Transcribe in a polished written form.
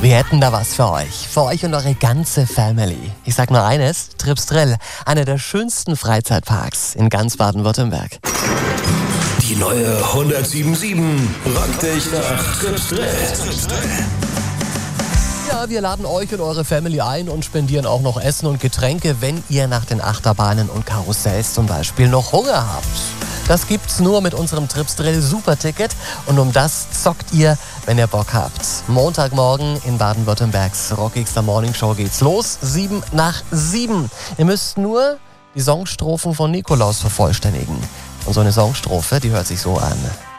Wir hätten da was für euch und eure ganze Family. Ich sag nur eines, Tripsdrill, einer der schönsten Freizeitparks in ganz Baden-Württemberg. Die neue 107.7 rockt dich nach Tripsdrill. Ja, wir laden euch und eure Family ein und spendieren auch noch Essen und Getränke, wenn ihr nach den Achterbahnen und Karussells zum Beispiel noch Hunger habt. Das gibt's nur mit unserem Tripsdrill Superticket und um das zockt ihr, wenn ihr Bock habt. Montagmorgen in Baden-Württembergs rockigster Morningshow geht's los, 7 nach 7. Ihr müsst nur die Songstrophen von Nikolaus vervollständigen. Und so eine Songstrophe, die hört sich so an.